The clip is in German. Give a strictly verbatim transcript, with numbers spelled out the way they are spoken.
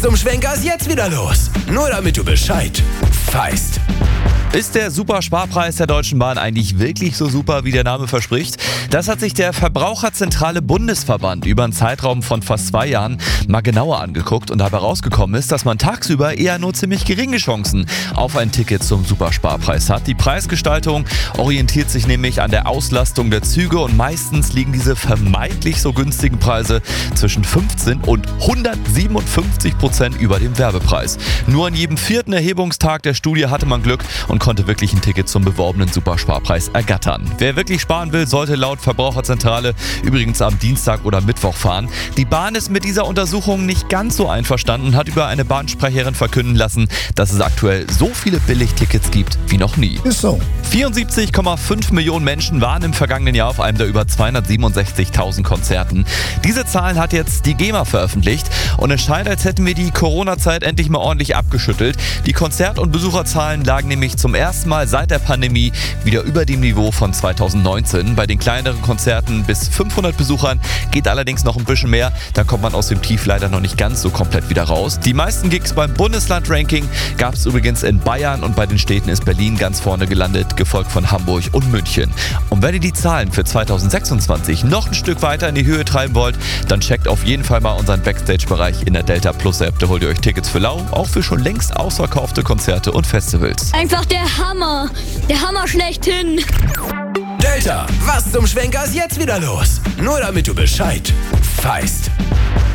zum Schwenker ist jetzt wieder los? Nur damit du Bescheid weißt. Ist der Supersparpreis der Deutschen Bahn eigentlich wirklich so super, wie der Name verspricht? Das hat sich der Verbraucherzentrale Bundesverband über einen Zeitraum von fast zwei Jahren mal genauer angeguckt und dabei rausgekommen ist, dass man tagsüber eher nur ziemlich geringe Chancen auf ein Ticket zum Supersparpreis hat. Die Preisgestaltung orientiert sich nämlich an der Auslastung der Züge und meistens liegen diese vermeintlich so günstigen Preise zwischen fünfzehn und hundertsiebenundfünfzig Prozent über dem Werbepreis. Nur an jedem vierten Erhebungstag der Studie hatte man Glück und konnte wirklich ein Ticket zum beworbenen Supersparpreis ergattern. Wer wirklich sparen will, sollte laut Verbraucherzentrale übrigens am Dienstag oder Mittwoch fahren. Die Bahn ist mit dieser Untersuchung nicht ganz so einverstanden und hat über eine Bahnsprecherin verkünden lassen, dass es aktuell so viele Billigtickets gibt wie noch nie. Ist so. vierundsiebzig Komma fünf Millionen Menschen waren im vergangenen Jahr auf einem der über zweihundertsiebenundsechzigtausend Konzerten. Diese Zahlen hat jetzt die GEMA veröffentlicht und es scheint, als hätten wir die Corona-Zeit endlich mal ordentlich abgeschüttelt. Die Konzert- und Besucherzahlen lagen nämlich zum ersten Mal seit der Pandemie wieder über dem Niveau von zweitausendneunzehn. Bei den kleineren Konzerten bis fünfhundert Besuchern geht allerdings noch ein bisschen mehr. Dann kommt man aus dem Tief leider noch nicht ganz so komplett wieder raus. Die meisten Gigs beim Bundesland-Ranking gab es übrigens in Bayern und bei den Städten ist Berlin ganz vorne gelandet, gefolgt von Hamburg und München. Und wenn ihr die Zahlen für zweitausendsechsundzwanzig noch ein Stück weiter in die Höhe treiben wollt, dann checkt auf jeden Fall mal unseren Backstage-Bereich in der Delta Plus App. Da holt ihr euch Tickets für lau, auch für schon längst ausverkaufte Konzerte und Festivals. Einfach der Hammer. Der Hammer schlechthin. Delta, was zum Schwenker ist jetzt wieder los? Nur damit du Bescheid weißt.